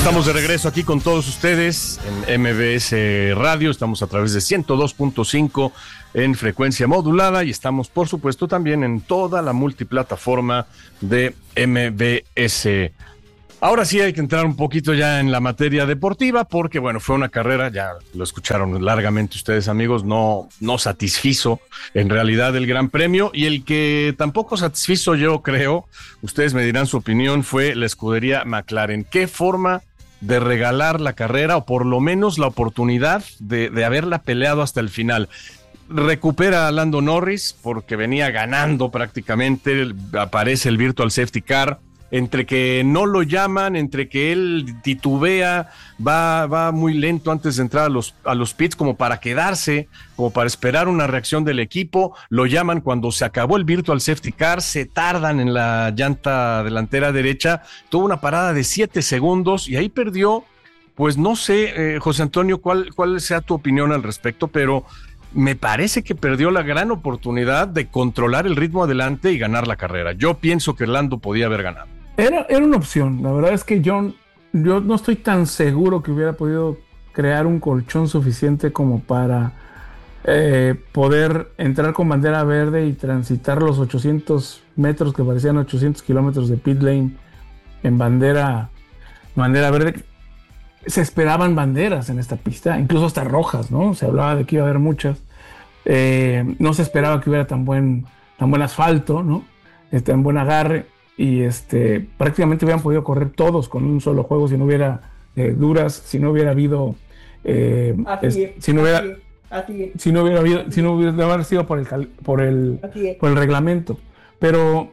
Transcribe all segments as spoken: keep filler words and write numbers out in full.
Estamos de regreso aquí con todos ustedes en M B S Radio. Estamos a través de ciento dos punto cinco en frecuencia modulada y estamos, por supuesto, también en toda la multiplataforma de M B S. Ahora sí hay que entrar un poquito ya en la materia deportiva porque, bueno, fue una carrera, ya lo escucharon largamente ustedes, amigos, no, no satisfizo en realidad el Gran Premio, y el que tampoco satisfizo, yo creo, ustedes me dirán su opinión, fue la escudería McLaren. ¿Qué forma de regalar la carrera, o por lo menos la oportunidad de, de haberla peleado hasta el final? Recupera a Lando Norris porque venía ganando prácticamente, aparece el Virtual Safety Car, entre que no lo llaman, entre que él titubea, va, va muy lento antes de entrar a los, a los pits como para quedarse, como para esperar una reacción del equipo, lo llaman cuando se acabó el Virtual Safety Car, se tardan en la llanta delantera derecha, tuvo una parada de siete segundos y ahí perdió, pues no sé, eh, José Antonio, cuál, cuál sea tu opinión al respecto, pero me parece que perdió la gran oportunidad de controlar el ritmo adelante y ganar la carrera. Yo pienso que Lando podía haber ganado. Era, era una opción. La verdad es que yo, yo no estoy tan seguro que hubiera podido crear un colchón suficiente como para eh, poder entrar con bandera verde y transitar los ochocientos metros que parecían ochocientos kilómetros de pit lane en bandera, bandera verde. Se esperaban banderas en esta pista, incluso hasta rojas, ¿no? Se hablaba de que iba a haber muchas. Eh, no se esperaba que hubiera tan buen, tan buen asfalto, ¿no? Este, tan buen agarre. Y este, prácticamente hubieran podido correr todos con un solo juego si no hubiera eh, duras, si no hubiera habido, eh, es, si no hubiera, así es. si no hubiera habido, si no hubiera sido por el por el por el reglamento. Pero,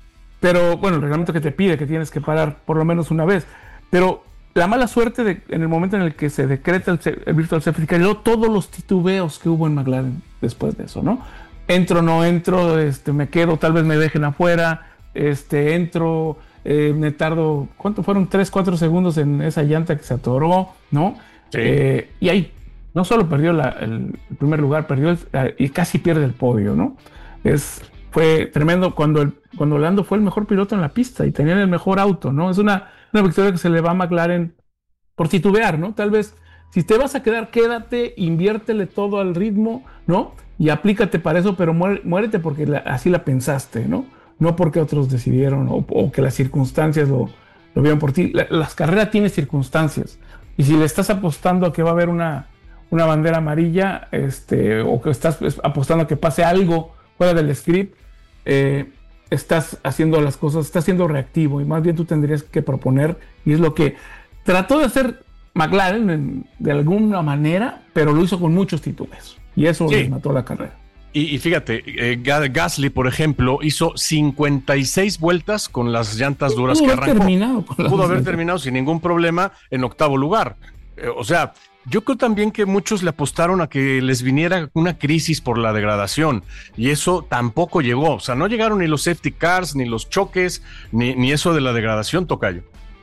pero bueno, el reglamento que te pide que tienes que parar por lo menos una vez. Pero la mala suerte de, en el momento en el que se decreta el, el Virtual Safety Car, y luego todos los titubeos que hubo en McLaren después de eso, ¿no? Entro, no entro, este, me quedo, tal vez me dejen afuera. Este, entro, eh, me tardo, ¿cuánto fueron? tres, cuatro segundos en esa llanta que se atoró, ¿no? Sí. Eh, y ahí no solo perdió la, el, el primer lugar, perdió el, y casi pierde el podio, ¿no? Es, fue tremendo cuando, el, cuando Lando fue el mejor piloto en la pista y tenían el mejor auto, ¿no? Es una, una victoria que se le va a McLaren por titubear, ¿no? Tal vez, si te vas a quedar, quédate, inviértele todo al ritmo, ¿no? Y aplícate para eso, pero muere, muérete porque la, así la pensaste, ¿no? No porque otros decidieron o, o que las circunstancias lo, lo vieron por ti. La, las carreras tienen circunstancias. Y si le estás apostando a que va a haber una, una bandera amarilla, este, o que estás apostando a que pase algo fuera del script, eh, estás haciendo las cosas, estás siendo reactivo. Y más bien tú tendrías que proponer, y es lo que trató de hacer McLaren en, de alguna manera, pero lo hizo con muchos titubeos. Y eso sí les mató la carrera. Y, y fíjate, eh, Gasly, por ejemplo, hizo cincuenta y seis vueltas con las llantas sí, duras que arrancó. Terminado pudo haber terminado sin ningún problema en octavo lugar. Eh, o sea, yo creo también que muchos le apostaron a que les viniera una crisis por la degradación, y eso tampoco llegó. O sea, no llegaron ni los safety cars, ni los choques, ni, ni eso de la degradación, tocayo.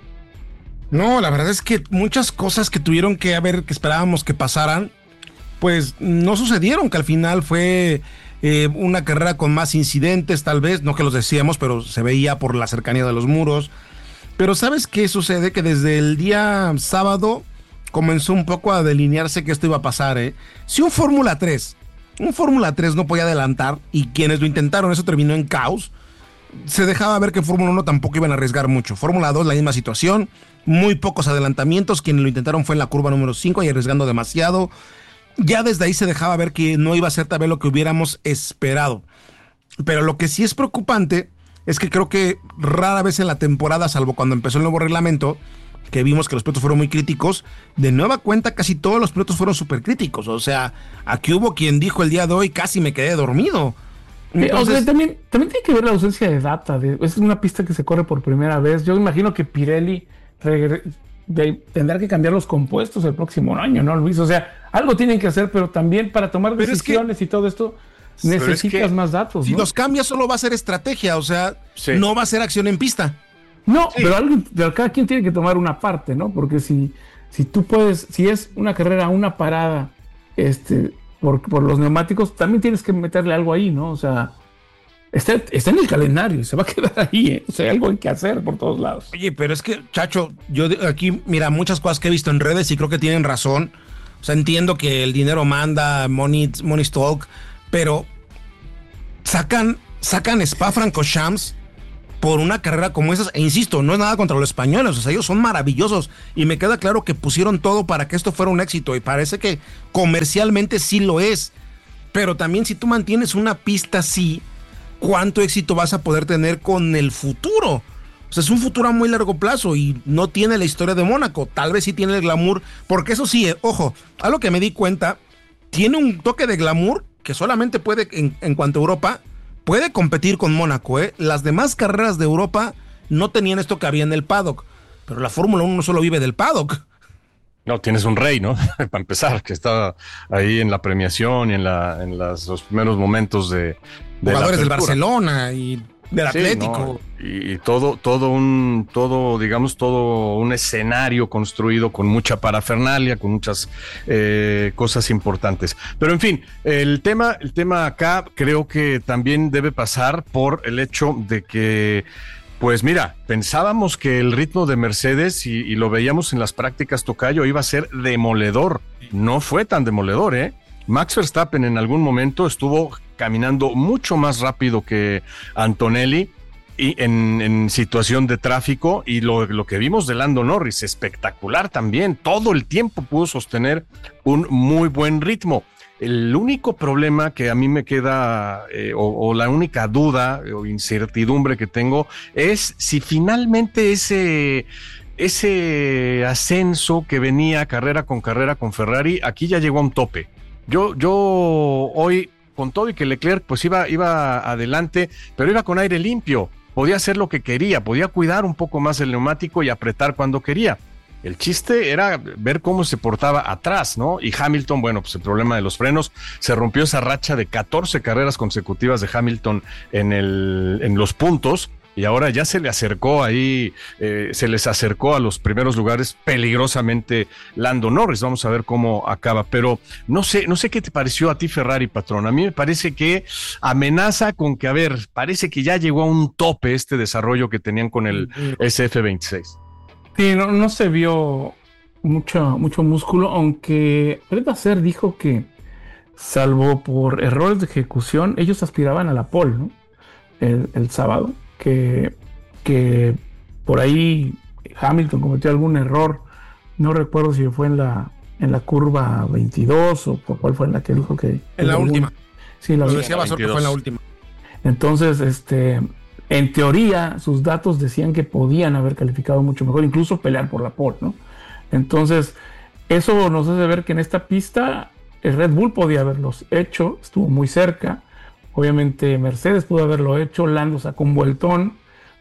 No, la verdad es que muchas cosas que tuvieron que haber, que esperábamos que pasaran, pues no sucedieron, que al final fue eh, una carrera con más incidentes, tal vez, no que los decíamos, pero se veía por la cercanía de los muros. Pero ¿sabes qué sucede? Que desde el día sábado comenzó un poco a delinearse que esto iba a pasar, ¿eh? Si un Fórmula tres, un Fórmula tres no podía adelantar, y quienes lo intentaron, eso terminó en caos, se dejaba ver que en Fórmula uno tampoco iban a arriesgar mucho. Fórmula dos, la misma situación, muy pocos adelantamientos, quienes lo intentaron fue en la curva número cinco y arriesgando demasiado. Ya desde ahí se dejaba ver que no iba a ser tal vez lo que hubiéramos esperado. Pero lo que sí es preocupante es que creo que rara vez en la temporada, salvo cuando empezó el nuevo reglamento, que vimos que los pilotos fueron muy críticos, de nueva cuenta casi todos los pilotos fueron súper críticos. O sea, aquí hubo quien dijo el día de hoy, casi me quedé dormido. Entonces, o sea, también, también tiene que ver la ausencia de data. De, es una pista que se corre por primera vez. Yo imagino que Pirelli regre- de, tendrá que cambiar los compuestos el próximo año, ¿no, Luis? O sea, algo tienen que hacer, pero también para tomar pero decisiones es que, y todo esto necesitas es que, más datos, si ¿no? los cambias solo va a ser estrategia, o sea, sí. No va a ser acción en pista. No, sí. Pero, algo, pero cada quien tiene que tomar una parte, ¿no? Porque si, si tú puedes, si es una carrera, una parada, este, por, por los neumáticos, también tienes que meterle algo ahí, ¿no? O sea, está, está en el calendario y se va a quedar ahí, ¿eh? O sea, hay algo hay que hacer por todos lados. Oye, pero es que, Chacho, yo aquí, mira, muchas cosas que he visto en redes y creo que tienen razón. O sea, entiendo que el dinero manda, money, money talk, pero sacan, sacan Spa-Francorchamps por una carrera como esas, e insisto, no es nada contra los españoles, o sea, ellos son maravillosos, y me queda claro que pusieron todo para que esto fuera un éxito, y parece que comercialmente sí lo es, pero también si tú mantienes una pista así, ¿cuánto éxito vas a poder tener con el futuro? O sea, es un futuro a muy largo plazo y no tiene la historia de Mónaco. Tal vez sí tiene el glamour, porque eso sí, eh, ojo, a lo que me di cuenta, tiene un toque de glamour que solamente puede, en, en cuanto a Europa, puede competir con Mónaco, ¿eh? Las demás carreras de Europa no tenían esto que había en el paddock, pero la Fórmula uno no solo vive del paddock. No, tienes un rey, ¿no? Para empezar, que está ahí en la premiación y en, la, en las, los primeros momentos de, de jugadores del Barcelona y del Atlético. Sí, no, y, y todo, todo un, todo, digamos, todo un escenario construido con mucha parafernalia, con muchas eh, cosas importantes. Pero en fin, el tema, el tema acá creo que también debe pasar por el hecho de que, pues mira, pensábamos que el ritmo de Mercedes, y, y lo veíamos en las prácticas, Tocayo, iba a ser demoledor. No fue tan demoledor, ¿eh? Max Verstappen en algún momento estuvo caminando mucho más rápido que Antonelli y en, en situación de tráfico, y lo, lo que vimos de Lando Norris, espectacular también, todo el tiempo pudo sostener un muy buen ritmo. El único problema que a mí me queda, eh, o, o la única duda o incertidumbre que tengo, es si finalmente ese... ese ascenso que venía carrera con carrera con Ferrari, aquí ya llegó a un tope. Yo, yo hoy, con todo y que Leclerc pues iba, iba adelante, pero iba con aire limpio, podía hacer lo que quería, podía cuidar un poco más el neumático y apretar cuando quería. El chiste era ver cómo se portaba atrás, ¿no? Y Hamilton, bueno, pues el problema de los frenos, se rompió esa racha de catorce carreras consecutivas de Hamilton en, el, en los puntos, y ahora ya se le acercó ahí, eh, se les acercó a los primeros lugares peligrosamente Lando Norris. Vamos a ver cómo acaba, pero no sé, no sé qué te pareció a ti Ferrari, patrón. A mí me parece que amenaza con que, a ver, parece que ya llegó a un tope este desarrollo que tenían con el S F veintiséis. Sí, no, no se vio mucho, mucho músculo, aunque Fred Vasseur dijo que, salvo por errores de ejecución, ellos aspiraban a la pole, ¿no? El, el sábado. Que, que por ahí Hamilton cometió algún error, no recuerdo si fue en la en la curva veintidós o por cuál fue en la que dijo que... En la algún, última. Sí, la Lo decía Vasseur que fue en la última. Entonces, este, en teoría, sus datos decían que podían haber calificado mucho mejor, incluso pelear por la pole, ¿no? Entonces, eso nos hace ver que en esta pista el Red Bull podía haberlos hecho, estuvo muy cerca. Obviamente Mercedes pudo haberlo hecho, Lando sacó un vueltón.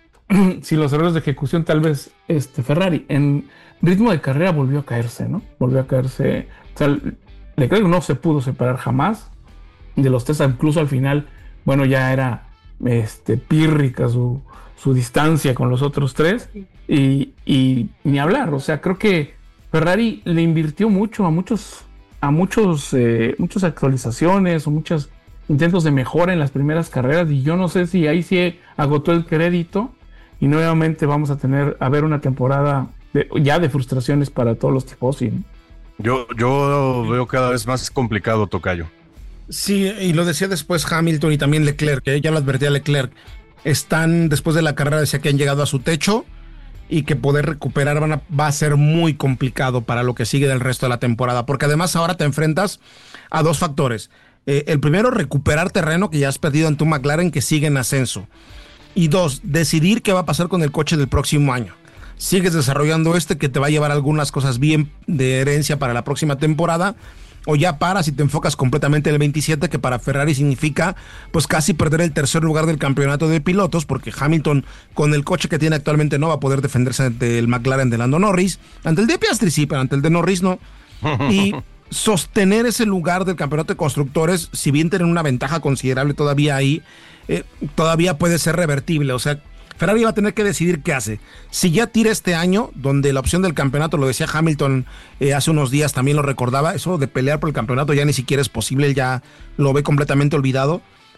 Si los errores de ejecución, tal vez este Ferrari en ritmo de carrera volvió a caerse, ¿no? Volvió a caerse. O sea, Leclerc no se pudo separar jamás de los tres, incluso al final, bueno, ya era este, pírrica su, su distancia con los otros tres, y, y ni hablar. O sea, creo que Ferrari le invirtió mucho a muchos, a muchos, eh, muchas actualizaciones o muchas intentos de mejora en las primeras carreras, y yo no sé si ahí sí agotó el crédito y nuevamente vamos a tener a ver una temporada de, ya de frustraciones para todos los tipos. ¿No? Yo, yo veo cada vez más complicado, Tocayo. Sí, y lo decía después Hamilton y también Leclerc, que ya lo advertía Leclerc, están después de la carrera, decía que han llegado a su techo y que poder recuperar van a, va a ser muy complicado para lo que sigue del resto de la temporada, porque además ahora te enfrentas a dos factores. Eh, el primero, recuperar terreno que ya has perdido en tu McLaren, que sigue en ascenso. Y dos, decidir qué va a pasar con el coche del próximo año. Sigues desarrollando este que te va a llevar algunas cosas bien de herencia para la próxima temporada, o ya paras y te enfocas completamente en el veintisiete, que para Ferrari significa pues casi perder el tercer lugar del campeonato de pilotos, porque Hamilton con el coche que tiene actualmente no va a poder defenderse ante el McLaren de Lando Norris, ante el de Piastri sí, pero ante el de Norris no. Y sostener ese lugar del campeonato de constructores, si bien tienen una ventaja considerable todavía ahí, eh, todavía puede ser revertible. O sea, Ferrari va a tener que decidir qué hace. Si ya tira este año, donde la opción del campeonato, lo decía Hamilton eh, hace unos días, también lo recordaba, eso de pelear por el campeonato ya ni siquiera es posible, él ya lo ve completamente olvidado.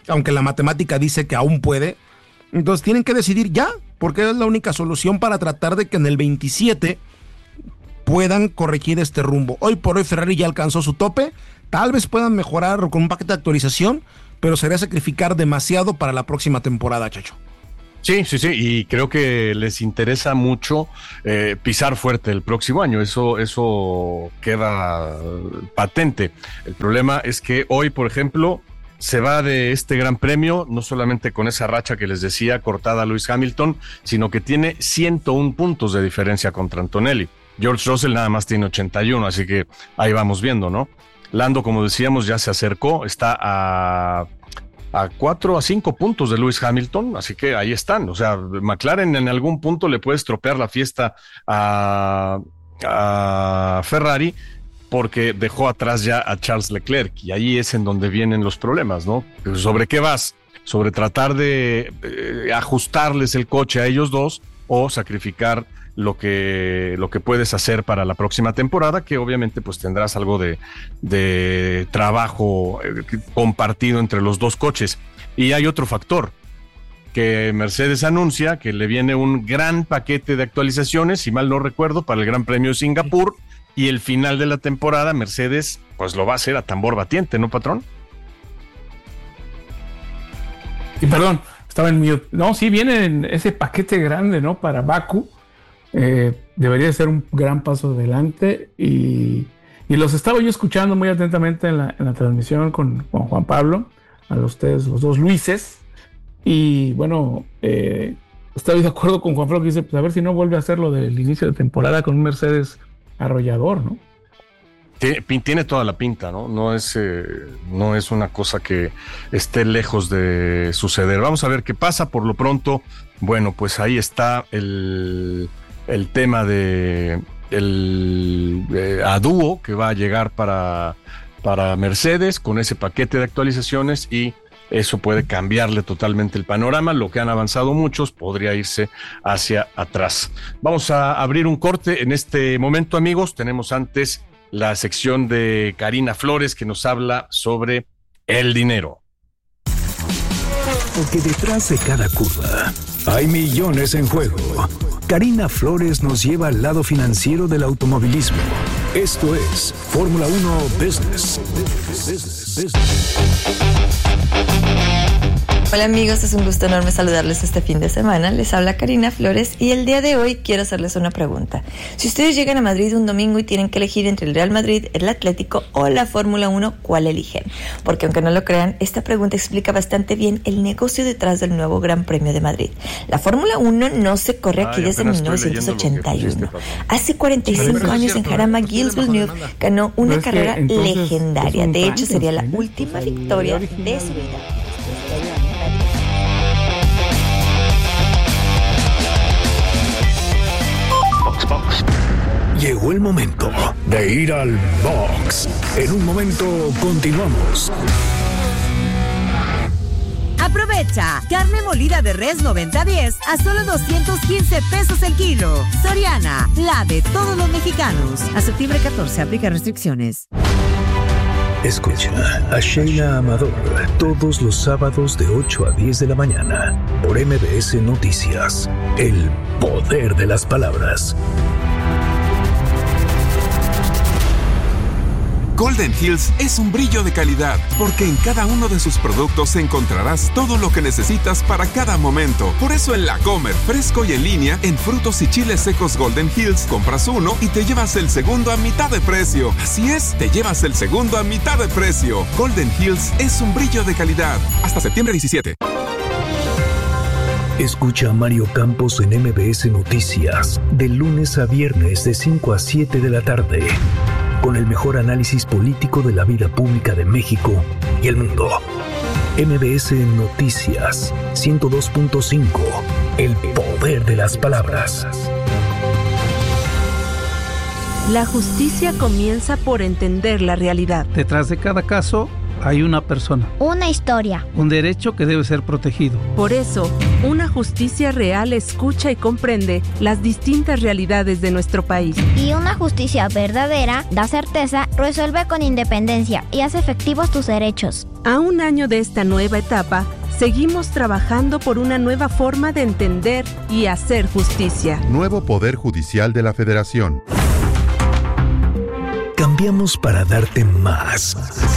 aunque la matemática dice que aún puede. Entonces tienen que decidir ya, porque es la única solución para tratar de que en el veintisiete puedan corregir este rumbo. Hoy por hoy Ferrari ya alcanzó su tope, tal vez puedan mejorar con un paquete de actualización, pero sería sacrificar demasiado para la próxima temporada, Chacho. Sí, sí, sí, y creo que les interesa mucho eh, pisar fuerte el próximo año, eso, eso queda patente. El problema es que hoy, por ejemplo, se va de este gran premio, no solamente con esa racha que les decía, cortada a Lewis Hamilton, sino que tiene ciento uno puntos de diferencia contra Antonelli. George Russell nada más tiene ochenta y uno, así que ahí vamos viendo, ¿no? Lando, como decíamos, ya se acercó, está a, a cuatro a cinco puntos de Lewis Hamilton, así que ahí están. O sea, McLaren en algún punto le puede estropear la fiesta a, a Ferrari, porque dejó atrás ya a Charles Leclerc, y ahí es en donde vienen los problemas, ¿no? ¿Sobre qué vas? ¿Sobre tratar de eh, ajustarles el coche a ellos dos o sacrificar lo que, lo que puedes hacer para la próxima temporada, que obviamente pues tendrás algo de, de trabajo eh, compartido entre los dos coches? Y hay otro factor, que Mercedes anuncia que le viene un gran paquete de actualizaciones, si mal no recuerdo, para el Gran Premio de Singapur, y el final de la temporada Mercedes pues lo va a hacer a tambor batiente, ¿no, patrón? Y perdón, estaba en mute. No, sí viene en ese paquete grande, ¿no? Para Baku. Eh, debería ser un gran paso adelante, y, y los estaba yo escuchando muy atentamente en la, en la transmisión con, con Juan Pablo, a ustedes, los dos Luises, y bueno, eh, estoy de acuerdo con Juan Pablo que dice, pues a ver si no vuelve a hacer lo del inicio de temporada con un Mercedes arrollador, ¿no? Tiene toda la pinta, ¿no? No es, eh, no es una cosa que esté lejos de suceder. Vamos a ver qué pasa. Por lo pronto, bueno, pues ahí está el, el tema de el eh, A dúo que va a llegar para, para Mercedes con ese paquete de actualizaciones, y eso puede cambiarle totalmente el panorama. Lo que han avanzado muchos podría irse hacia atrás. Vamos a abrir un corte en este momento, amigos. Tenemos antes la sección de Karina Flores, que nos habla sobre el dinero. Porque detrás de cada curva hay millones en juego. Karina Flores nos lleva al lado financiero del automovilismo. Esto es Fórmula uno Business. Business, Business. Hola amigos, es un gusto enorme saludarles este fin de semana. Les habla Karina Flores y el día de hoy quiero hacerles una pregunta. Si ustedes llegan a Madrid un domingo y tienen que elegir entre el Real Madrid, el Atlético o la Fórmula uno, ¿cuál eligen? Porque aunque no lo crean, esta pregunta explica bastante bien el negocio detrás del nuevo Gran Premio de Madrid. La Fórmula uno no se corre aquí Ay, desde mil novecientos ochenta y uno. Hace cuarenta y cinco años en Jarama, Gilles Villeneuve ganó una carrera legendaria. De hecho, sería la última victoria de su vida. Llegó el momento de ir al box. En un momento continuamos. Aprovecha, carne molida de res noventa diez a solo doscientos quince pesos el kilo. Soriana, la de todos los mexicanos. A septiembre catorce, aplica restricciones. Escucha a Sheila Amador todos los sábados de ocho a diez de la mañana por M B S Noticias. El poder de las palabras. Golden Hills es un brillo de calidad, porque en cada uno de sus productos encontrarás todo lo que necesitas para cada momento. Por eso en La Comer, fresco y en línea, en frutos y chiles secos Golden Hills, compras uno y te llevas el segundo a mitad de precio. Así es, te llevas el segundo a mitad de precio. Golden Hills es un brillo de calidad. Hasta septiembre diecisiete. Escucha a Mario Campos en M B S Noticias, de lunes a viernes de cinco a siete de la tarde. Con el mejor análisis político de la vida pública de México y el mundo. M B S Noticias ciento dos punto cinco. El poder de las palabras. La justicia comienza por entender la realidad. Detrás de cada caso Hay una persona. Una historia. Un derecho que debe ser protegido. Por eso, una justicia real escucha y comprende las distintas realidades de nuestro país. Y una justicia verdadera da certeza, resuelve con independencia y hace efectivos tus derechos. A un año de esta nueva etapa, seguimos trabajando por una nueva forma de entender y hacer justicia. Nuevo Poder Judicial de la Federación. Cambiamos para darte más.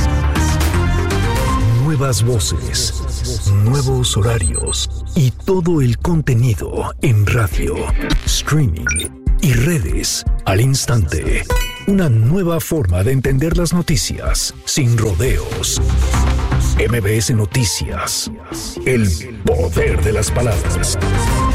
Nuevas voces, nuevos horarios y todo el contenido en radio, streaming y redes al instante. Una nueva forma de entender las noticias sin rodeos. M B S Noticias. El poder de las palabras.